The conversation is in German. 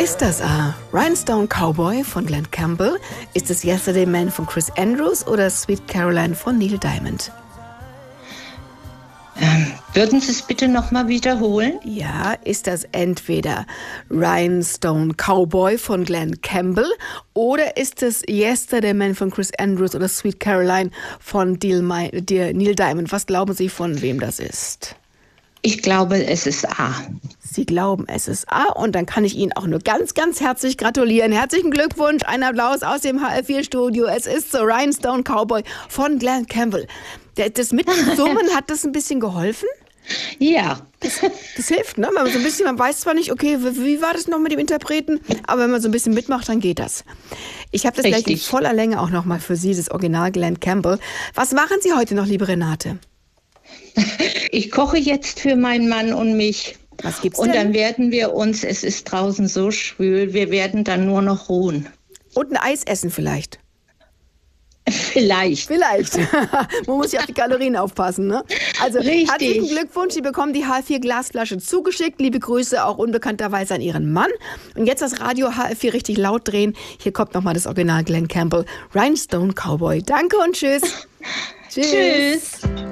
Ist das A, Rhinestone Cowboy von Glen Campbell? Ist es Yesterday Man von Chris Andrews oder Sweet Caroline von Neil Diamond? Würden Sie es bitte nochmal wiederholen? Ja, ist das entweder Rhinestone Cowboy von Glen Campbell oder ist es Yesterday Man von Chris Andrews oder Sweet Caroline von Neil Diamond? Was glauben Sie, von wem das ist? Ich glaube, es ist A. Sie glauben, es ist A, und dann kann ich Ihnen auch nur ganz, ganz herzlich gratulieren. Herzlichen Glückwunsch, ein Applaus aus dem HR4-Studio. Es ist so Rhinestone Cowboy von Glen Campbell. Das Mitsummen, hat das ein bisschen geholfen? Ja. Das hilft, ne? Man weiß zwar nicht, okay, wie war das noch mit dem Interpreten, aber wenn man so ein bisschen mitmacht, dann geht das. Ich habe das gleich in voller Länge auch nochmal für Sie, das Original Glen Campbell. Was machen Sie heute noch, liebe Renate? Ich koche jetzt für meinen Mann und mich. Was gibt's denn? Und dann werden wir uns, es ist draußen so schwül, wir werden dann nur noch ruhen. Und ein Eis essen vielleicht. Vielleicht. Man muss ja auf die Kalorien aufpassen, ne? Also Richtig. Herzlichen Glückwunsch, Sie bekommen die HR4 Glasflasche zugeschickt. Liebe Grüße auch unbekannterweise an Ihren Mann. Und jetzt das Radio HR4 richtig laut drehen. Hier kommt nochmal das Original Glen Campbell, Rhinestone Cowboy. Danke und tschüss. Tschüss.